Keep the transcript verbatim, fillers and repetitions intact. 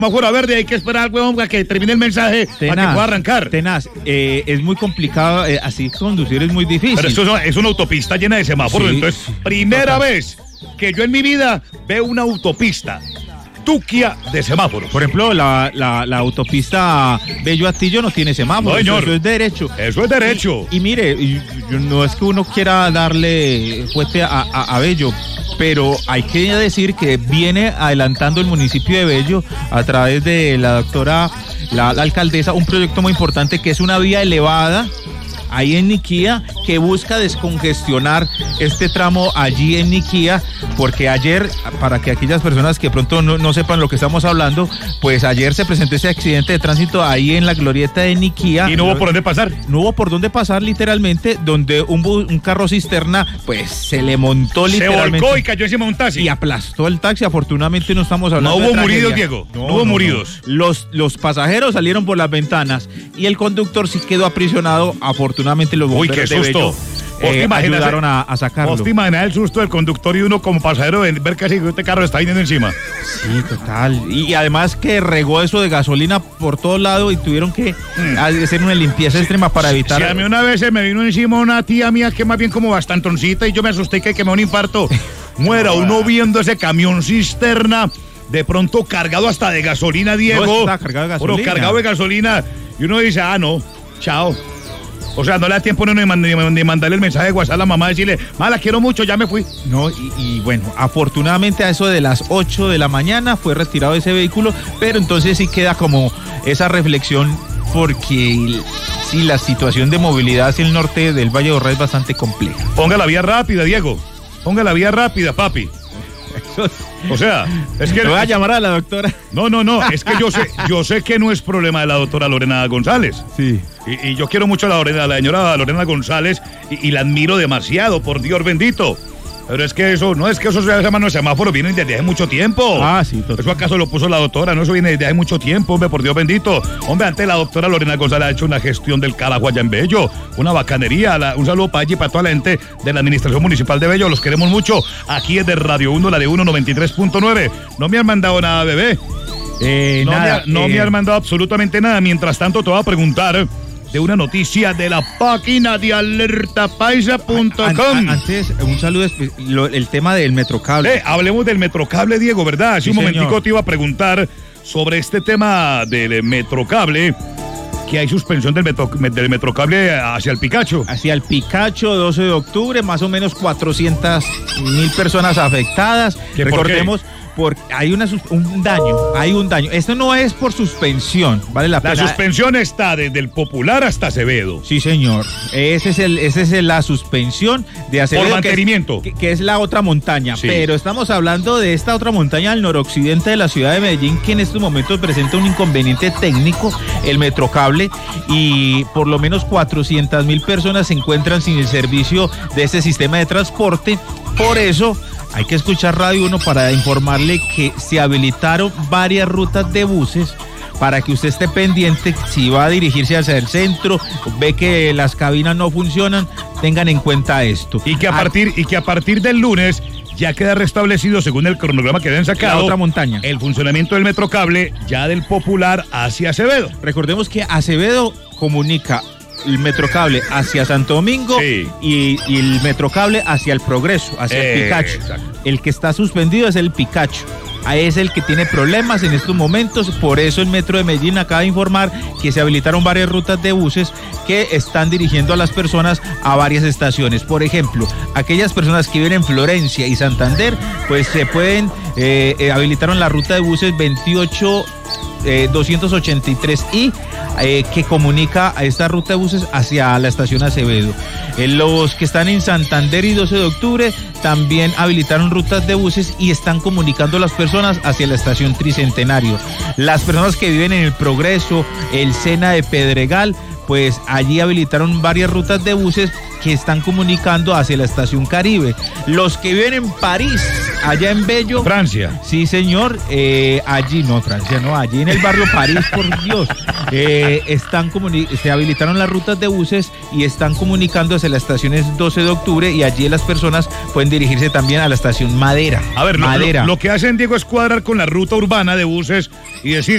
semáforo verde, hay que esperar al huevón a que termine el mensaje tenaz, para que pueda arrancar. Tenaz, eh, es muy complicado, eh, así conducir es muy difícil. Pero esto es una, es una autopista llena de semáforos, sí, entonces, primera total. vez que yo en mi vida veo una autopista tuquia de semáforos. Por ejemplo, la, la, la autopista Bello Atillo no tiene semáforos. No, señor. Eso es derecho. Eso es derecho. Y, y mire, y, y no es que uno quiera darle fuerte a, a, a Bello, pero hay que decir que viene adelantando el municipio de Bello a través de la doctora, la, la alcaldesa, un proyecto muy importante que es una vía elevada ahí en Niquía, que busca descongestionar este tramo allí en Niquía, porque ayer, para que aquellas personas que pronto no, no sepan lo que estamos hablando, pues ayer se presentó ese accidente de tránsito ahí en la glorieta de Niquía. ¿Y no hubo por dónde pasar? No hubo por dónde pasar, literalmente, donde un, bus, un carro cisterna, pues se le montó literalmente. Se volcó y cayó encima de un taxi. Y aplastó el taxi. Afortunadamente no estamos hablando de No hubo de muridos, Diego. No, no hubo no, muridos. No. Los, los pasajeros salieron por las ventanas y el conductor sí quedó aprisionado. Afortunadamente los bomberos Uy, qué de susto. Bello eh, ayudaron a, a sacarlo. ¿Vos te imaginas el susto del conductor y uno como pasajero de ver que este carro está viniendo encima? Sí, total. Y además que regó eso de gasolina por todos lados y tuvieron que mm. hacer una limpieza sí, extrema para evitar... Sí, a mí una vez se me vino encima una tía mía que más bien como bastantoncita y yo me asusté que, que me dio un infarto. Muera uno viendo ese camión cisterna de pronto cargado hasta de gasolina, Diego. No, está cargado de gasolina. Pero cargado de gasolina. Y uno dice, ah, no, chao. O sea, no le da tiempo no, ni, ni mandarle el mensaje de WhatsApp a la mamá, decirle, ma, la quiero mucho, ya me fui. No, y, y bueno, afortunadamente a eso de las ocho de la mañana fue retirado ese vehículo, pero entonces sí queda como esa reflexión, porque sí, la situación de movilidad hacia el norte del Valle de Aburrá es bastante compleja. Ponga la vía rápida, Diego. Ponga la vía rápida, papi. O sea, es que... Le voy a llamar a la doctora. No, no, no, es que yo sé, yo sé que no es problema de la doctora Lorena González. Sí. Y, y yo quiero mucho a la, Lorena, a la señora Lorena González y, y la admiro demasiado, por Dios bendito. Pero es que eso, no es que eso se llama semáforo, viene desde hace mucho tiempo. Ah, sí, total. ¿Eso acaso lo puso la doctora? No, eso viene desde hace mucho tiempo, hombre, por Dios bendito. Hombre, antes la doctora Lorena González ha hecho una gestión del carajo allá en Bello, una bacanería. La, un saludo para allí, para toda la gente de la administración municipal de Bello, los queremos mucho. Aquí es de Radio uno, la de uno noventa y tres punto nueve. No me han mandado nada, bebé. Eh, no nada, me, no eh... me han mandado absolutamente nada. Mientras tanto, te voy a preguntar de una noticia de la página de alerta paisa punto com. Antes, un saludo, lo, el tema del Metrocable. Eh, hablemos del Metrocable, Diego, ¿verdad? Hace sí, un momentico señor. Te iba a preguntar sobre este tema del Metrocable, que hay suspensión del, metro, del Metrocable hacia el Picacho. Hacia el Picacho, doce de octubre, más o menos cuatrocientas mil personas afectadas. Recordemos... Porque hay una, un daño, hay un daño. Esto no es por suspensión, vale la pena. La suspensión está desde el Popular hasta Acevedo. Sí, señor. Ese es el, ese es el, la suspensión de Acevedo. Por mantenimiento. Que es, que es la otra montaña. Sí. Pero estamos hablando de esta otra montaña al noroccidente de la ciudad de Medellín, que en estos momentos presenta un inconveniente técnico, el Metrocable, y por lo menos cuatrocientas mil personas se encuentran sin el servicio de este sistema de transporte. Por eso hay que escuchar Radio uno para informarle que se habilitaron varias rutas de buses para que usted esté pendiente si va a dirigirse hacia el centro, ve que las cabinas no funcionan, tengan en cuenta esto. Y que a partir, y que a partir del lunes ya queda restablecido, según el cronograma que habían sacado, la otra montaña, el funcionamiento del Metrocable ya del Popular hacia Acevedo. Recordemos que Acevedo comunica el Metrocable hacia Santo Domingo, sí, y, y el Metrocable hacia el Progreso, hacia eh, el Picacho. Exacto. El que está suspendido es el Picacho. Ahí es el que tiene problemas en estos momentos. Por eso el Metro de Medellín acaba de informar que se habilitaron varias rutas de buses que están dirigiendo a las personas a varias estaciones. Por ejemplo, aquellas personas que viven en Florencia y Santander, pues se pueden, eh, eh, habilitaron la ruta de buses veintiocho doscientos ochenta y tres i eh, que comunica a esta ruta de buses hacia la estación Acevedo. Eh, los que están en Santander y doce de octubre también habilitaron rutas de buses y están comunicando a las personas hacia la estación Tricentenario. Las personas que viven en el Progreso, el Sena de Pedregal, pues allí habilitaron varias rutas de buses que están comunicando hacia la estación Caribe. Los que viven en París, allá en Bello. Francia. Sí, señor. Eh, allí, no, Francia, no, allí en el barrio París, por Dios. Eh, están comuni- se habilitaron las rutas de buses y están comunicando hacia las estaciones doce de octubre y allí las personas pueden dirigirse también a la estación Madera. A ver, lo, Madera. Lo, lo que hacen, Diego, es cuadrar con la ruta urbana de buses y decir,